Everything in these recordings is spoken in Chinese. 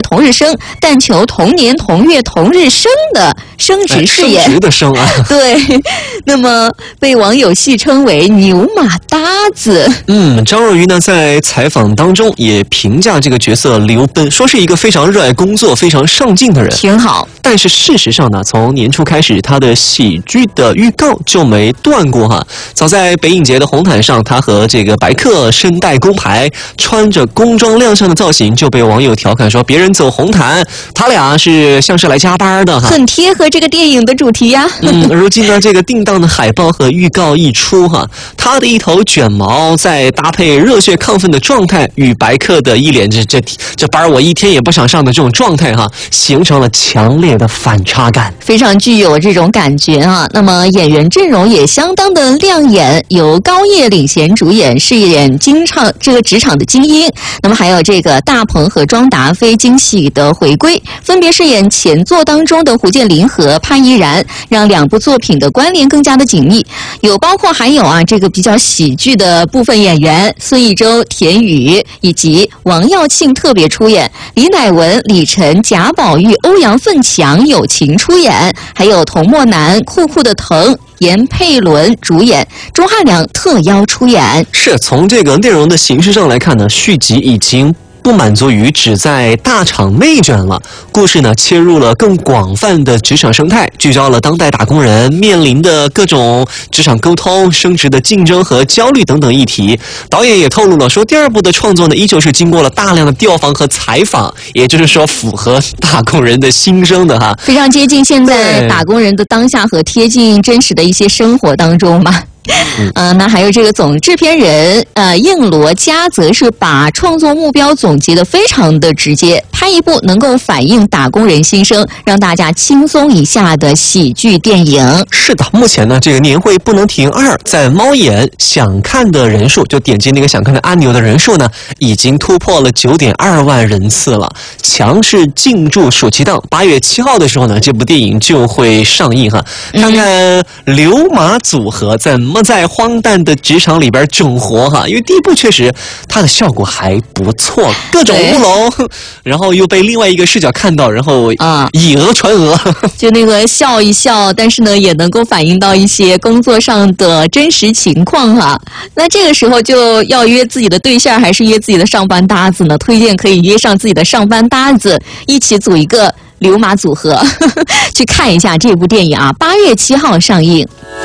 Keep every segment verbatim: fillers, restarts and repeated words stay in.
同日生，但求同年同月同日生的生殖事业。 生殖的生啊， 对，那么被网友戏称为牛马搭子。 嗯，张若昀呢在采访当中也评价这个角色刘奔，说是一个非常热爱工作、非常上进的人， 挺好。 但是事实上呢，从年初开始，他的喜剧的预告就没断过哈。早在北影节的红毯上，他和这个白客身带工牌，穿着工装亮相的造型，就被网友调侃说，别人走红毯，他俩是像是来加班的哈， 很贴合这个电影的主题呀。 嗯，如今呢，这个定档的海报和预告一出哈，他的一头卷毛再搭配热血亢奋的状态，与白客的一脸这这这班我一天也不想上的这种状态哈，形成了强烈的反差感， 非常具有这种感觉啊。那么演员阵容也相当的亮眼，由高叶领衔主演，饰演经场这个职场的精英。那么还有这个大鹏和庄达菲惊喜的回归，分别饰演前作当中的胡建林和潘怡然，让两部作品的关联更加的紧密。有包括还有啊这个比较喜剧的部分演员，孙艺洲、田雨以及王耀庆特别出演，李乃文、李晨、贾宝玉、欧阳奋强友情出演，还有童漠男、酷酷的腾、严佩伦主演，钟汉良特邀出演。 是从这个内容的形式上来看呢，续集已经不满足于只在大厂内卷了，故事呢切入了更广泛的职场生态，聚焦了当代打工人面临的各种职场沟通、升职的竞争和焦虑等等议题。导演也透露了说，第二部的创作呢依旧是经过了大量的调访和采访，也就是说符合打工人的心声的哈， 非常接近现在打工人的当下和贴近真实的一些生活当中嘛。嗯、呃，那还有这个总制片人呃应罗佳则是把创作目标总结得非常的直接，拍一部能够反映打工人心声，让大家轻松一下的喜剧电影。 是的，目前呢这个年会不能停二在猫眼想看的人数，就点击那个想看的按钮的人数呢已经突破了九点二万人次了，强势进驻暑期档。八月七号的时候呢，这部电影就会上映哈，看看刘马组合在在荒诞的职场里边整活哈，因为第一部确实它的效果还不错，各种乌龙，然后又被另外一个视角看到，然后啊以讹传讹， 就那个笑一笑，但是呢也能够反映到一些工作上的真实情况哈。那这个时候就要约自己的对象还是约自己的上班搭子呢？推荐可以约上自己的上班搭子，一起组一个刘马组合呵呵去看一下这部电影啊，八月七号上映。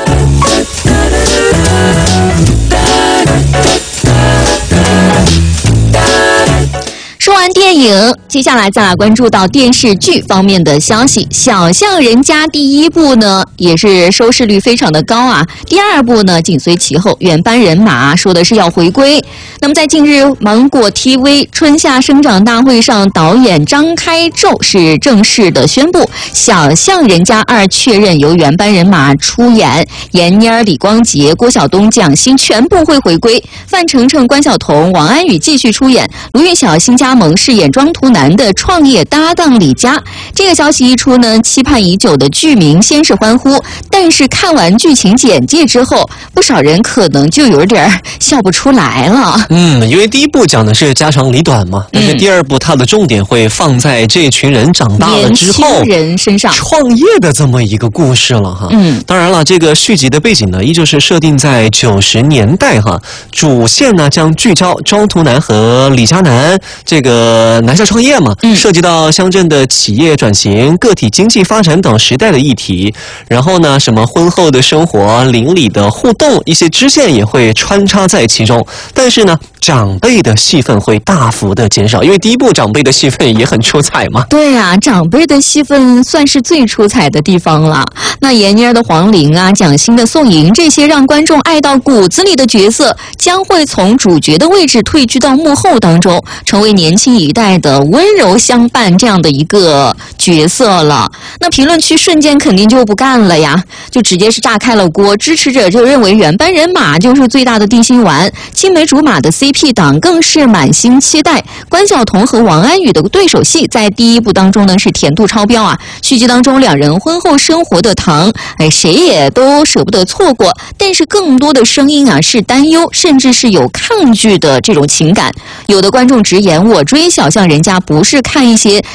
说完电影，接下来再来关注到电视剧方面的消息。小巷人家第一部呢，也是收视率非常的高啊。第二部呢，紧随其后，原班人马说的是要回归。那么在近日芒果 T V 春夏生长大会上，导演张开宙是正式的宣布，小巷人家二确认由原班人马出演，闫妮儿、李光洁、郭晓东、蒋欣全部会回归，范丞丞、关晓彤、王安宇继续出演，卢月晓新加盟饰演庄图南的创业搭档李佳。这个消息一出呢，期盼已久的剧迷先是欢呼，但是看完剧情简介之后，不少人可能就有点笑不出来了。 嗯，因为第一部讲的是家长里短嘛，但是第二部它的重点会放在这群人长大了之后年轻人身上创业的这么一个故事了哈。嗯，当然了，这个续集的背景呢，依旧是设定在九十年代哈，主线呢将聚焦庄图南和李佳楠这个南下创业嘛，嗯、涉及到乡镇的企业转型、个体经济发展等时代的议题。然后呢，什么婚后的生活、邻里的互动，一些支线也会穿插在其中。但是呢，长辈的戏份会大幅的减少，因为第一部长辈的戏份也很出彩嘛。 对啊，长辈的戏份算是最出彩的地方了。那闫妮儿的黄龄啊，蒋欣的宋莹，这些让观众爱到骨子里的角色，将会从主角的位置退居到幕后当中，成为年轻一代的温柔相伴这样的一个角色了。那评论区瞬间肯定就不干了呀，就直接是炸开了锅，支持者就认为原班人马就是最大的定心丸，青梅竹马的 C P 档更是满心期待。关晓彤和王安宇的对手戏在第一部当中呢是甜度超标啊，续集当中两人婚后生活的糖，哎，谁也都舍不得错过。但是更多的声音啊是担忧，甚至是有抗拒的这种情感。有的观众直言，我追小巷人家不是看一些